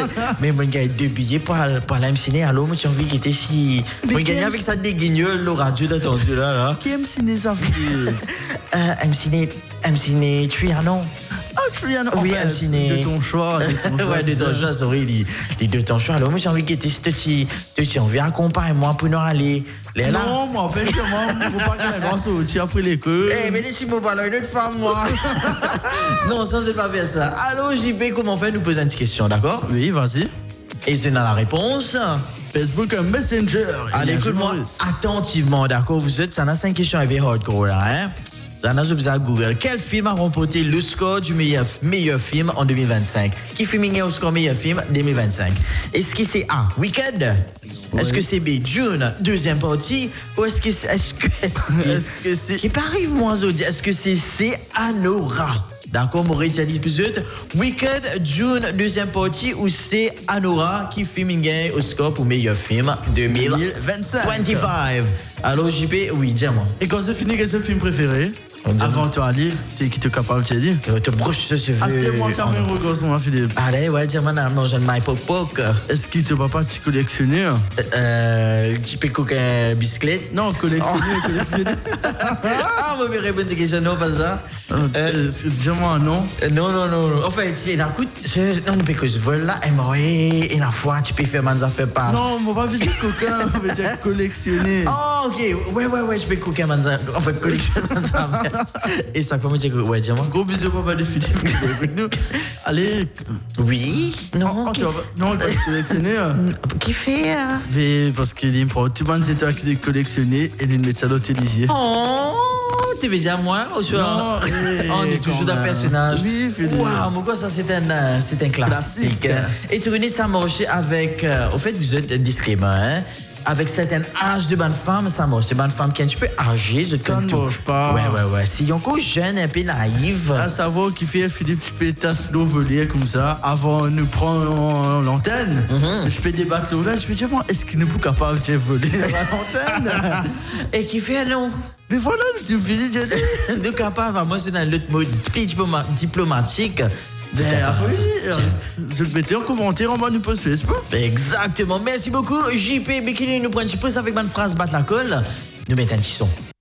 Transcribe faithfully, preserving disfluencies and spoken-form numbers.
Mais moi, j'ai deux billets pour, pour la M C N. Alors, moi, j'ai envie qu'il était si. Moi, j'ai gagné avec ça des guignols, le radio, là, entendu là, là. Qui M C N ça fait euh, M C N, M C N, Trianon. Ah, Trianon. Oui, M C N. De ton choix. De ton choix. Ouais, de ton choix, sorry, les, les deux ton choix. Alors, moi, j'ai envie qu'il était si petit. Tu on vient accompagner-moi pour nous aller. Les là. Non, moi, ben, comment, faut pas que grâce au tu as pris les queues. Eh, mais laissez-moi parler une autre femme, moi. Non, ça, c'est pas faire ça. Allô, J P, comment faire? Nous poser une petite question, d'accord? Oui, vas-y. Et c'est dans la réponse. Facebook Messenger. Allez, écoute-moi attentivement, d'accord? Vous êtes, ça n'a cinq questions avec hardcore, là, hein? Ça n'a pas à Google. Quel film a remporté le score du meilleur, meilleur film en deux mille vingt-cinq? Qui fut meilleur au score meilleur film deux mille vingt-cinq? Est-ce que c'est A, Wicked? Oui. Est-ce que c'est B, June, deuxième partie? Ou est-ce que c'est. Est-ce que c'est. Est-ce que c'est. Qui arrive, moi, Zodi? Est-ce que c'est C, Anora? D'accord, Maurice a dit plus vite. Wicked, June, deuxième partie, ou c'est Anora qui filme au score pour meilleur film deux mille vingt-cinq? vingt-cinq. Alors, J P, oui, dis-moi. Et quand c'est fini, quel est le film préféré? Avant de te aller, tu es qui te capable, tu as dit? Tu te broches ce cheveu. Ah, c'est moi, Carmen Rogoson, Philippe. Allez, ouais, dis-moi, non, je ne m'aille pas poc. Est-ce que tu papa, tu collectionner? Euh, tu peux coquer bicyclette? Non, collectionner, oh. collectionner. Ah, vous me répondez des questions, non, pas ça. Euh, dis-moi, non. Non, non, non. En fait, il a écoute, non, non, parce que je vole là, et moi, et la fois, tu peux faire mes affaires pas. Non, moi, pas dire coquin, on veut dire collectionner. Oh, ok. Ouais, ouais, ouais, je peux coquer mes affaires. En fait, collectionner mes affaires. Et ça, comment dire, ouais, dis-moi. Gros bisous, papa de Philippe, avec nous. Allez. Oui, non. Oh, qui... Non, tu vas collectionner. Qui fait? Euh... Mais parce qu'il est pro. Tu penses que c'est toi qui l'as collectionné et lui met ça dans tes lisiers. Oh, tu veux dire moi? Ou sur... Non, hey, on est toujours un personnage. Oui, Philippe. Waouh, mon gars, ça c'est un, euh, c'est un classique. classique. Et tu venais ça marcher avec. Euh, au fait, vous êtes discret, hein? Avec certains âges de bonne femme, ça marche. C'est bonne femme qui est un petit peu âgée. Ça ne marche pas. Ouais, ouais, ouais. Si on est jeune, un peu naïve. À savoir qui fait Philippe, tu peux t'asseoir voler comme ça avant de nous prendre l'antenne. Mm-hmm. Je peux débattre là. Je peux dire, est-ce qu'il n'est pas capable de voler à l'antenne? Et qui fait non? Mais voilà, tu finis de dire. Capable, moi, c'est dans l'autre mot diplomatique. Ben, oui, je le mettais en commentaire en bas du post Facebook. Exactement. Merci beaucoup, J P. Bikini nous prend un petit peu avec ma phrase battre la colle. Nous mettons un petit son.